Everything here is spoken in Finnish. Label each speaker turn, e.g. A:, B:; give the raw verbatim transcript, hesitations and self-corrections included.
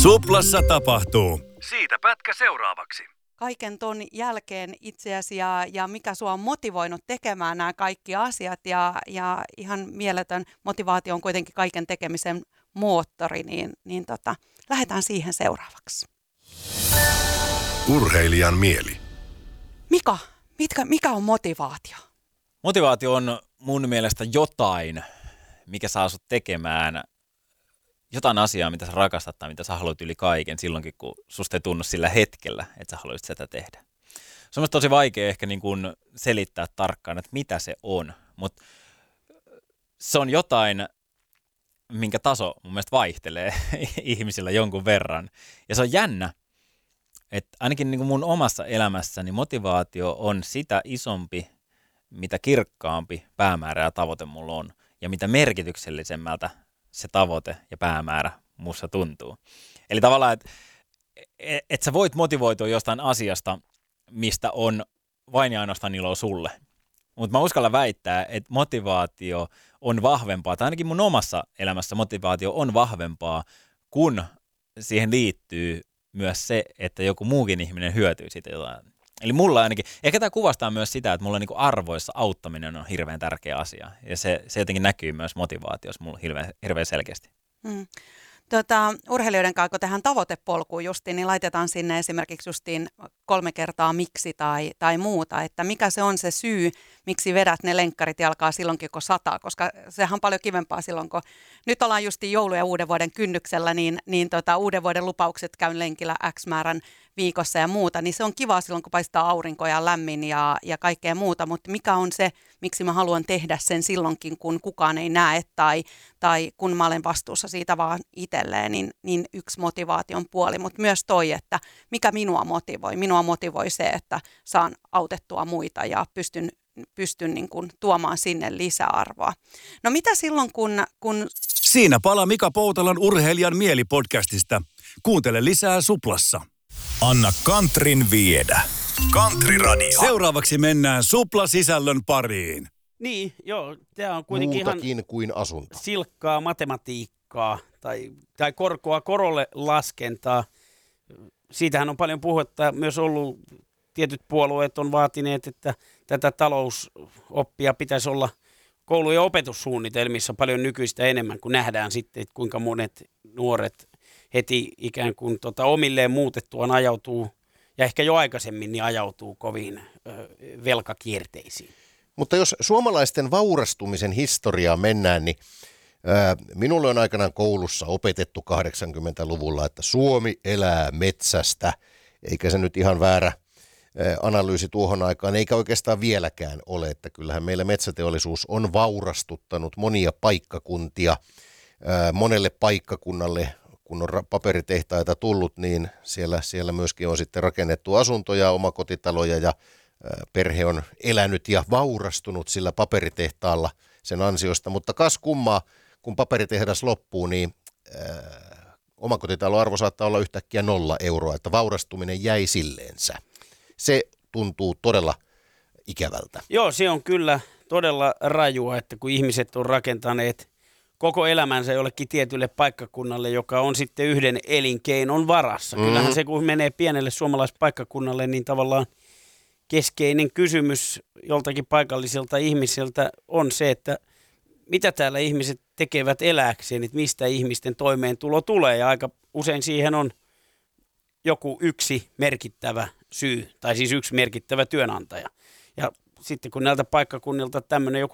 A: Suplassa tapahtuu. Siitä pätkä seuraavaksi.
B: Kaiken ton jälkeen itseäsi ja, ja mikä sua on motivoinut tekemään nämä kaikki asiat ja, ja ihan mieletön motivaatio on kuitenkin kaiken tekemisen moottori, niin, niin tota, lähdetään siihen seuraavaksi.
A: Urheilijan mieli.
B: Mika, mitkä, mikä on motivaatio?
C: Motivaatio on mun mielestä jotain, mikä saa sut tekemään jotain asiaa, mitä sä rakastat tai mitä sä haluat yli kaiken silloinkin, kun susta ei tunnu sillä hetkellä, että sä haluaisit sitä tehdä. Se on tosi vaikea ehkä niin kuin selittää tarkkaan, että mitä se on, mutta se on jotain, minkä taso mun mielestä vaihtelee ihmisillä jonkun verran. Ja se on jännä, että ainakin niin kuin mun omassa elämässäni motivaatio on sitä isompi, mitä kirkkaampi päämäärä ja tavoite mulla on, ja mitä merkityksellisemmältä se tavoite ja päämäärä musta tuntuu. Eli tavallaan, että et sä voit motivoitua jostain asiasta, mistä on vain ja ainoastaan iloa sulle. Mutta mä uskallan väittää, että motivaatio on vahvempaa, tai ainakin mun omassa elämässä motivaatio on vahvempaa, kun siihen liittyy myös se, että joku muukin ihminen hyötyy siitä jotain. Eli mulla ainakin, ehkä tämä kuvastaa myös sitä, että mulla niinku arvoissa auttaminen on hirveän tärkeä asia. Ja se, se jotenkin näkyy myös motivaatiossa mulla hirveän, hirveän selkeästi.
B: Hmm. Tota, urheilijoiden kanssa, kun tehdään tavoitepolkuun justiin, niin laitetaan sinne esimerkiksi justiin kolme kertaa miksi tai, tai muuta, että mikä se on se syy, miksi vedät ne lenkkarit jalkaa silloinkin, kun sataa, koska sehän on paljon kivempaa silloin, kun nyt ollaan justiin joulu- ja uuden vuoden kynnyksellä, niin, niin tota, uuden vuoden lupaukset käyn lenkillä X määrän viikossa ja muuta, niin se on kivaa silloin, kun paistaa aurinko ja lämmin ja, ja kaikkea muuta, mutta mikä on se, miksi mä haluan tehdä sen silloinkin, kun kukaan ei näe tai, tai kun mä olen vastuussa siitä vaan itselleen, niin, niin yksi motivaation puoli, mutta myös toi, että mikä minua motivoi. Minua motivoi se, että saan autettua muita ja pystyn, pystyn niin kuin tuomaan sinne lisäarvoa. No mitä silloin, kun... kun
A: Siinä pala Mika Poutalan Urheilijan mieli -podcastista. Kuuntele lisää Suplassa. Anna Kantrin viedä. Kantri Radio. Seuraavaksi mennään Supla-sisällön pariin.
D: Niin, joo. Tämä on kuitenkin
E: Muutakin
D: ihan
E: kuin asunto.
D: silkkaa matematiikkaa tai, tai korkoa korolle laskentaa. Siitähän on paljon puhetta myös ollut. Tietyt puolueet on vaatineet, että tätä talousoppia pitäisi olla koulu- ja opetussuunnitelmissa paljon nykyistä enemmän, kun nähdään sitten, että kuinka monet nuoret heti ikään kuin tota omilleen muutettuaan ajautuu, ja ehkä jo aikaisemmin niin ajautuu kovin ö, velkakierteisiin.
E: Mutta jos suomalaisten vaurastumisen historiaa mennään, niin ää, minulle on aikanaan koulussa opetettu kahdeksankymmentäluvulla, että Suomi elää metsästä, eikä se nyt ihan väärä ää, analyysi tuohon aikaan, eikä oikeastaan vieläkään ole, että kyllähän meillä metsäteollisuus on vaurastuttanut monia paikkakuntia, ää, monelle paikkakunnalle. Kun on paperitehtaita tullut, niin siellä, siellä myöskin on sitten rakennettu asuntoja, omakotitaloja ja perhe on elänyt ja vaurastunut sillä paperitehtaalla sen ansiosta. Mutta kas kummaa, kun paperitehdas loppuu, niin äh, omakotitaloarvo saattaa olla yhtäkkiä nolla euroa, että vaurastuminen jäi silleensä. Se tuntuu todella ikävältä.
D: Joo, se on kyllä todella rajua, että kun ihmiset on rakentaneet koko elämänsä jollekin tietylle paikkakunnalle, joka on sitten yhden elinkeinon varassa. Mm-hmm. Kyllähän se, kun menee pienelle suomalaispaikkakunnalle, niin tavallaan keskeinen kysymys joltakin paikallisilta ihmisiltä on se, että mitä täällä ihmiset tekevät elääkseen, että mistä ihmisten toimeentulo tulee. Ja aika usein siihen on joku yksi merkittävä syy, tai siis yksi merkittävä työnantaja. Ja sitten kun näiltä paikkakunnilta tämmöinen joku